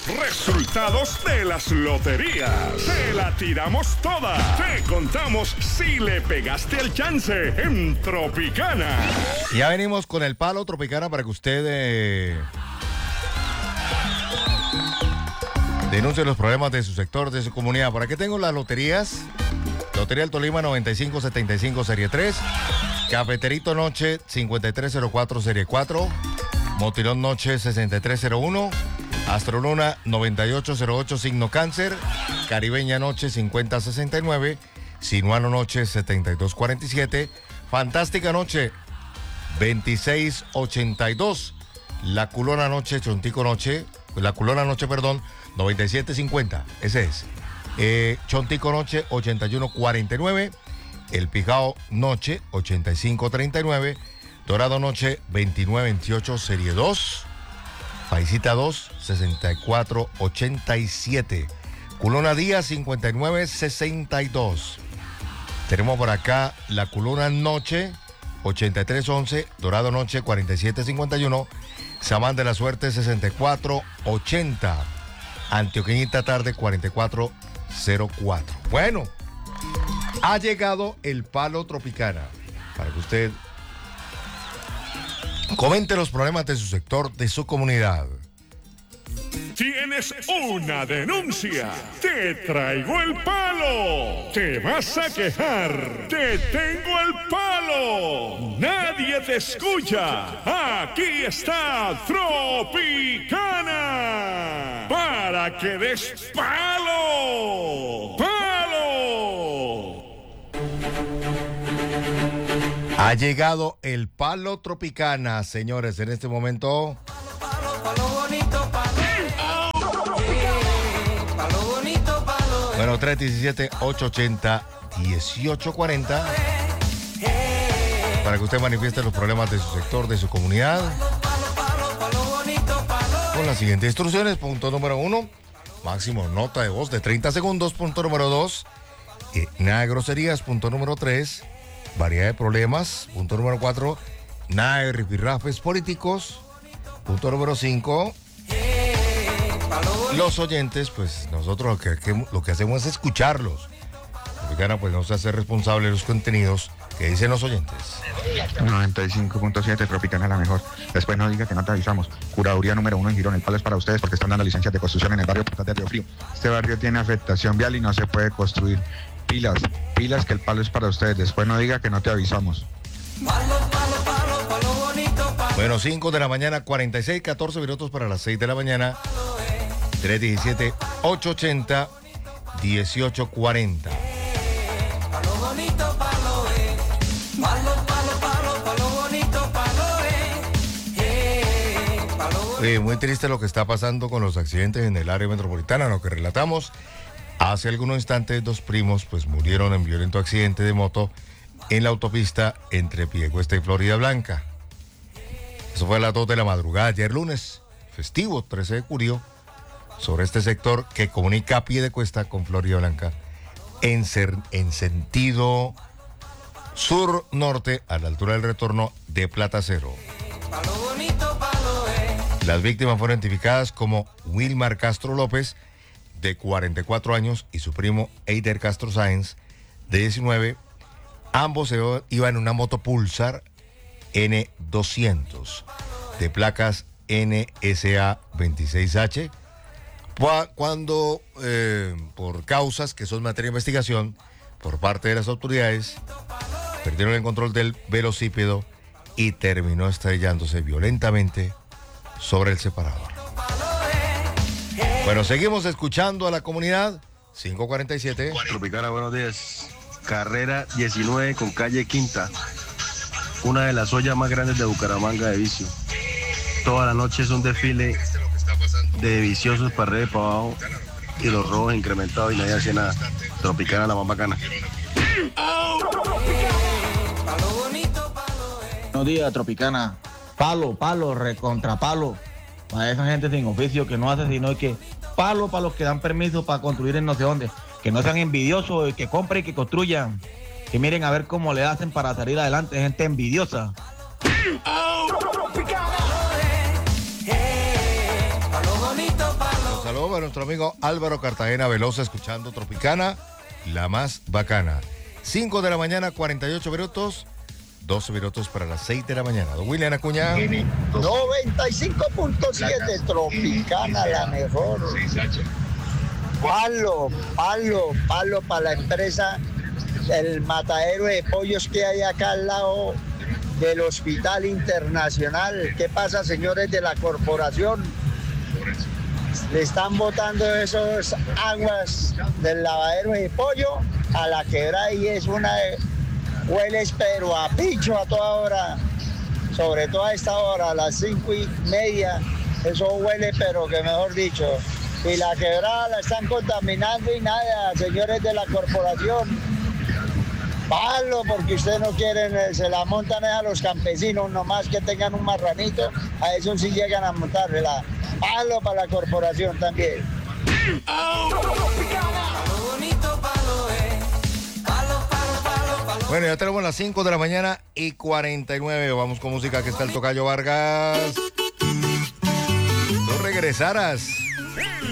Resultados de las loterías. Te la tiramos toda. Te contamos si le pegaste el chance en Tropicana. Ya venimos con el palo Tropicana para que usted denuncie los problemas de su sector, de su comunidad. Por aquí tengo las loterías. Lotería del Tolima 9575 Serie 3. Cafeterito Noche 5304 Serie 4. Motilón Noche 6301. Astroluna 9808 signo Cáncer. Caribeña Noche 5069. Sinuano Noche 7247. Fantástica Noche 2682. La Culona Noche, Chontico Noche, la Culona Noche, perdón, 9750. Ese es. Chontico Noche 8149. El Pijao Noche 8539. Dorado Noche 2928 Serie 2. Paisita 2 6487. Culona Día 5962. Tenemos por acá la Culona Noche 8311. Dorado Noche 4751. Samán de la Suerte 6480. Antioqueñita Tarde 4404. Bueno, ha llegado el palo Tropicana para que usted comente los problemas de su sector, de su comunidad. Tienes una denuncia. Te traigo el palo. Te vas a quejar. Te tengo el palo. Nadie te escucha. Aquí está Tropicana. Para que des palo. ¡Palo! Ha llegado el palo Tropicana, señores, en este momento. Palo bonito, palo. Palo bonito, palo. Bueno, 317-880-1840. Para que usted manifieste los problemas de su sector, de su comunidad. Con las siguientes instrucciones. Punto número 1, máximo nota de voz de 30 segundos. Punto número 2, nada de groserías. Punto número 3, variedad de problemas. Punto número 4, nada de rifirrafes políticos. Punto número 5, los oyentes, pues nosotros lo que hacemos es escucharlos. Tropicana pues no se hace responsable de los contenidos que dicen los oyentes. 95.7, Tropicana la mejor. Después no diga que no te avisamos. Curaduría número 1 en Girón. El palo es para ustedes porque están dando licencias de construcción en el barrio Portal de Río Frío. Este barrio tiene afectación vial y no se puede construir. Pilas que el palo es para ustedes. Después no diga que no te avisamos. Bueno, 5 de la mañana, 46, 14 minutos para las 6 de la mañana. 317-880-1840. Muy triste lo que está pasando con los accidentes en el área metropolitana. Lo que relatamos hace algunos instantes, 2 primos pues murieron en violento accidente de moto en la autopista entre Piedecuesta y Florida Blanca. Eso fue a las 2 de la madrugada ayer lunes, festivo 13 de julio, sobre este sector que comunica Piedecuesta con Florida Blanca en sentido sur-norte a la altura del retorno de Platacero. Las víctimas fueron identificadas como Wilmar Castro López, de 44 años, y su primo Eider Castro Sáenz, de 19. Ambos iban en una moto Pulsar N200 de placas NSA 26H, cuando por causas que son materia de investigación por parte de las autoridades, perdieron el control del velocípedo y terminó estrellándose violentamente sobre el separador. Bueno, seguimos escuchando a la comunidad. 547. Tropicana, buenos días. Carrera 19 con calle Quinta. Una de las ollas más grandes de Bucaramanga de vicio. Toda la noche es un desfile de viciosos para arriba y para abajo. Y los robos incrementados y nadie hace nada. Tropicana, la más bacana. Buenos días, Tropicana. Palo, recontra palo. Para esa gente sin oficio que no hace sino que palo para los que dan permiso para construir en no sé dónde. Que no sean envidiosos, que compren y que construyan. Que miren a ver cómo le hacen para salir adelante, gente envidiosa. Saludos para nuestro amigo Álvaro Cartagena Velosa, escuchando Tropicana, la más bacana. 5 de la mañana, 48 minutos. 12 minutos para las 6 de la mañana. Don William Acuña. 95.7 Tropicana, la mejor. Palo para la empresa, el matadero de pollos que hay acá al lado del Hospital Internacional. ¿Qué pasa, señores de la corporación? Le están botando esas aguas del lavadero de pollo a la quebrada y es una... Hueles pero a picho a toda hora, sobre todo a esta hora, a las 5:30, eso huele pero que mejor dicho. Y la quebrada la están contaminando y nada, señores de la corporación. Palo, porque ustedes no quieren, se la montan a los campesinos, nomás que tengan un marranito, a eso sí llegan a montársela. Palo para la corporación también. Bueno, ya tenemos las 5 de la mañana y 49. Vamos con música, que está el Tocayo Vargas. Tú regresarás.